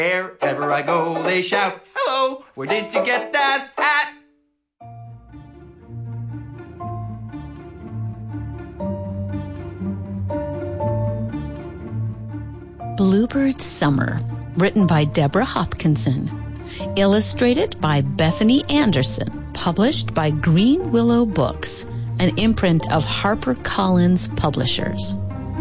Wherever I go, they shout, hello, where did you get that hat? Bluebird Summer, written by Deborah Hopkinson. Illustrated by Bethany Anderson. Published by Green Willow Books, an imprint of HarperCollins Publishers.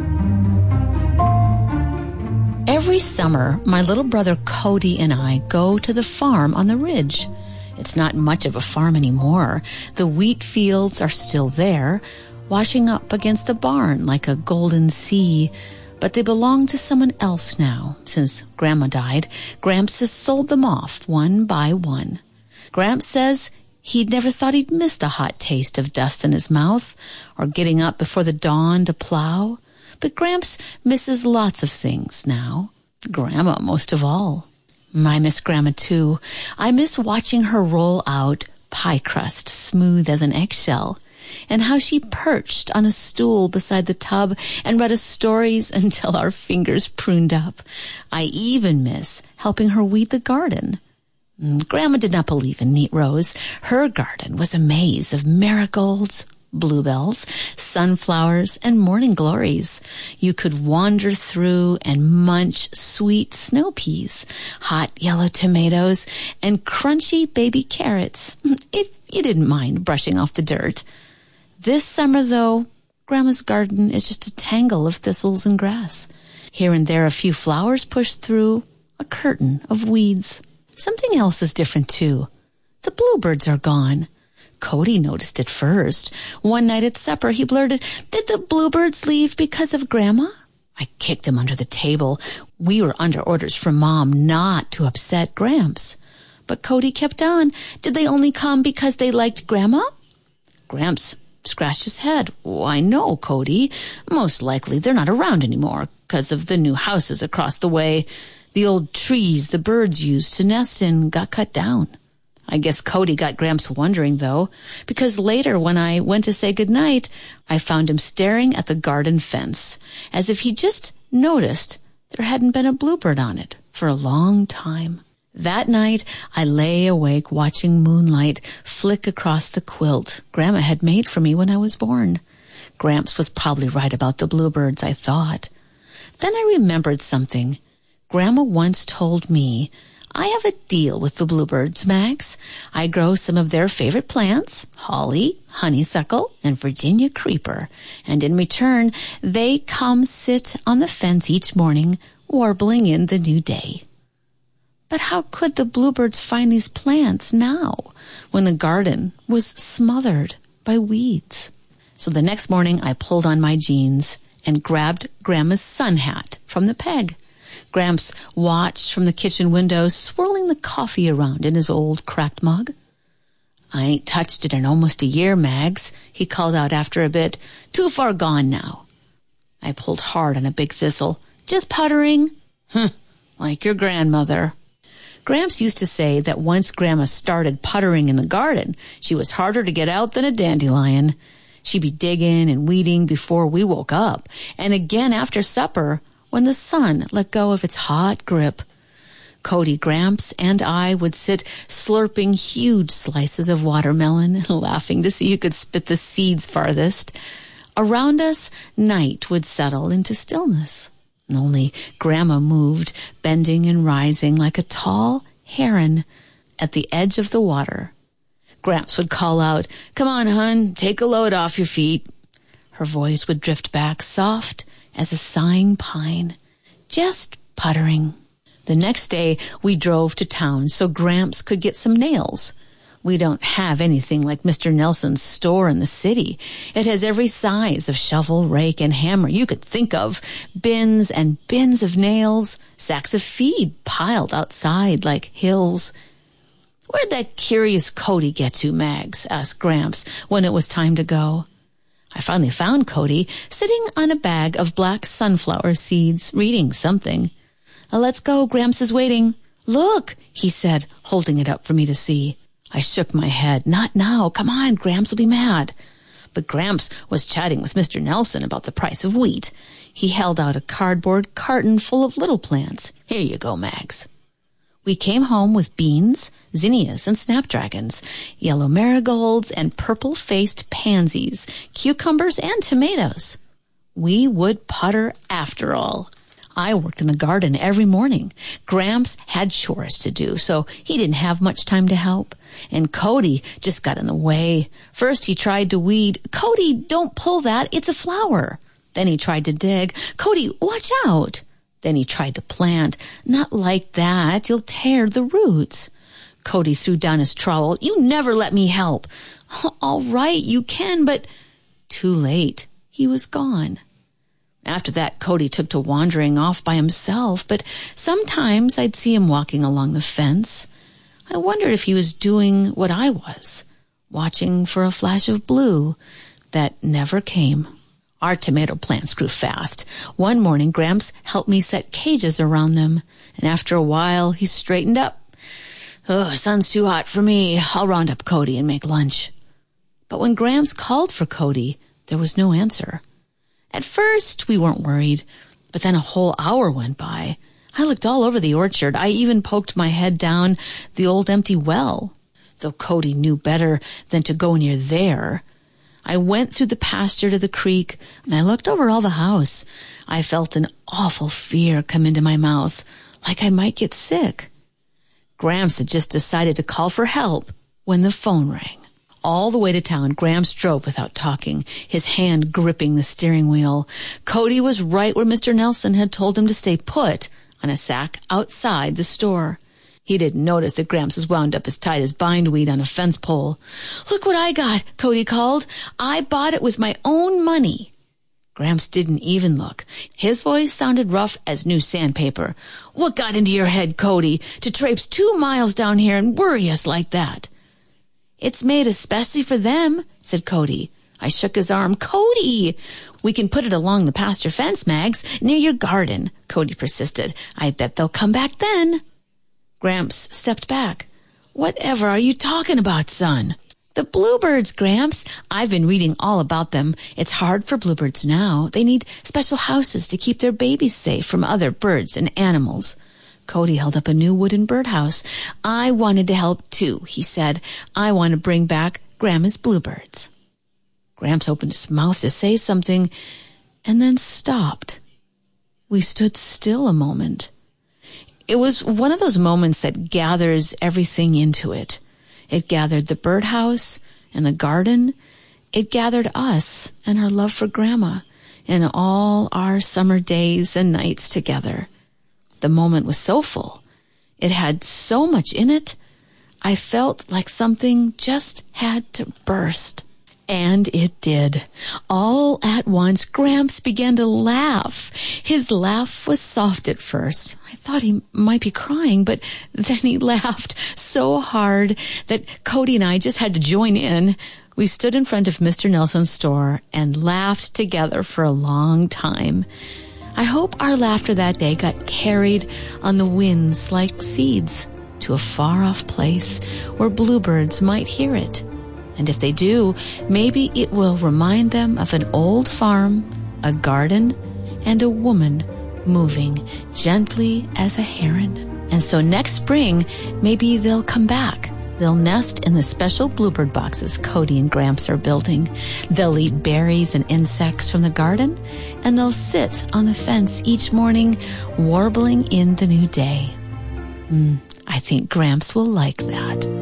Every summer, my little brother Cody and I go to the farm on the ridge. It's not much of a farm anymore. The wheat fields are still there, washing up against the barn like a golden sea. But they belong to someone else now. Since Grandma died, Gramps has sold them off one by one. Gramps says he'd never thought he'd miss the hot taste of dust in his mouth or getting up before the dawn to plow. But Gramps misses lots of things now. Grandma most of all. I miss Grandma too. I miss watching her roll out pie crust smooth as an eggshell, and how she perched on a stool beside the tub and read us stories until our fingers pruned up. I even miss helping her weed the garden. Grandma did not believe in neat rows. Her garden was a maze of marigolds, bluebells, sunflowers, and morning glories. You could wander through and munch sweet snow peas, hot yellow tomatoes, and crunchy baby carrots, if you didn't mind brushing off the dirt. This summer, though, Grandma's garden is just a tangle of thistles and grass. Here and there a few flowers pushed through, a curtain of weeds. Something else is different, too. The bluebirds are gone. Cody noticed it first. One night at supper, he blurted, "Did the bluebirds leave because of Grandma?" I kicked him under the table. We were under orders from Mom not to upset Gramps. But Cody kept on. "Did they only come because they liked Grandma?" Gramps scratched his head. "Why, no, Cody. Most likely they're not around anymore because of the new houses across the way. The old trees the birds used to nest in got cut down." I guess Cody got Gramps wondering, though, because later when I went to say goodnight, I found him staring at the garden fence, as if he just noticed there hadn't been a bluebird on it for a long time. That night, I lay awake watching moonlight flick across the quilt Grandma had made for me when I was born. Gramps was probably right about the bluebirds, I thought. Then I remembered something. Grandma once told me, "I have a deal with the bluebirds, Max. I grow some of their favorite plants, holly, honeysuckle, and Virginia creeper, and in return, they come sit on the fence each morning, warbling in the new day." But how could the bluebirds find these plants now, when the garden was smothered by weeds? So the next morning, I pulled on my jeans and grabbed Grandma's sun hat from the peg. Gramps watched from the kitchen window, swirling the coffee around in his old cracked mug. "I ain't touched it in almost a year, Mags," he called out after a bit. "Too far gone now." I pulled hard on a big thistle. "Just puttering?" "Like your grandmother." Gramps used to say that once Grandma started puttering in the garden, she was harder to get out than a dandelion. She'd be digging and weeding before we woke up, and again after supper, when the sun let go of its hot grip. Cody, Gramps, and I would sit slurping huge slices of watermelon and laughing to see who could spit the seeds farthest. Around us, night would settle into stillness. Only Grandma moved, bending and rising like a tall heron at the edge of the water. Gramps would call out, "Come on, hun, take a load off your feet." Her voice would drift back soft as a sighing pine, just puttering. The next day, we drove to town so Gramps could get some nails. We don't have anything like Mr. Nelson's store in the city. It has every size of shovel, rake, and hammer you could think of, bins and bins of nails, sacks of feed piled outside like hills. "Where'd that curious Cody get to, Mags?" asked Gramps when it was time to go. I finally found Cody sitting on a bag of black sunflower seeds, reading something. "Let's go, Gramps is waiting." "Look," he said, holding it up for me to see. I shook my head. "Not now. Come on, Gramps will be mad." But Gramps was chatting with Mr. Nelson about the price of wheat. He held out a cardboard carton full of little plants. "Here you go, Mags." We came home with beans, zinnias, and snapdragons, yellow marigolds, and purple-faced pansies, cucumbers, and tomatoes. We would putter after all. I worked in the garden every morning. Gramps had chores to do, so he didn't have much time to help. And Cody just got in the way. First, he tried to weed. Cody, don't pull that. It's a flower. Then he tried to dig. Cody, watch out. Then he tried to plant. Not like that. You'll tear the roots. Cody threw down his trowel. You never let me help. All right, you can, but too late. He was gone. After that, Cody took to wandering off by himself, but sometimes I'd see him walking along the fence. I wondered if he was doing what I was, watching for a flash of blue that never came. Our tomato plants grew fast. One morning, Gramps helped me set cages around them, and after a while, he straightened up. Oh, sun's too hot for me. I'll round up Cody and make lunch. But when Gramps called for Cody, there was no answer. At first, we weren't worried, but then a whole hour went by. I looked all over the orchard. I even poked my head down the old empty well, though Cody knew better than to go near there. I went through the pasture to the creek, and I looked over all the house. I felt an awful fear come into my mouth, like I might get sick. Gramps had just decided to call for help when the phone rang. All the way to town, Gramps drove without talking, his hand gripping the steering wheel. Cody was right where Mr. Nelson had told him to stay put, on a sack outside the store. He didn't notice that Gramps was wound up as tight as bindweed on a fence pole. Look what I got, Cody called. I bought it with my own money. Gramps didn't even look. His voice sounded rough as new sandpaper. What got into your head, Cody, to traipse 2 miles down here and worry us like that? It's made especially for them, said Cody. I shook his arm. Cody, we can put it along the pasture fence, Mags, near your garden, Cody persisted. I bet they'll come back then. Gramps stepped back. Whatever are you talking about, son? The bluebirds, Gramps. I've been reading all about them. It's hard for bluebirds now. They need special houses to keep their babies safe from other birds and animals. Cody held up a new wooden birdhouse. I wanted to help too, he said. I want to bring back Grandma's bluebirds. Gramps opened his mouth to say something and then stopped. We stood still a moment. It was one of those moments that gathers everything into it. It gathered the birdhouse and the garden. It gathered us and our love for Grandma and all our summer days and nights together. The moment was so full. It had so much in it. I felt like something just had to burst. And it did. All at once, Gramps began to laugh. His laugh was soft at first. I thought he might be crying, but then he laughed so hard that Cody and I just had to join in. We stood in front of Mr. Nelson's store and laughed together for a long time. I hope our laughter that day got carried on the winds like seeds to a far-off place where bluebirds might hear it. And if they do, maybe it will remind them of an old farm, a garden, and a woman moving gently as a heron. And so next spring, maybe they'll come back. They'll nest in the special bluebird boxes Cody and Gramps are building. They'll eat berries and insects from the garden, and they'll sit on the fence each morning, warbling in the new day. I think Gramps will like that.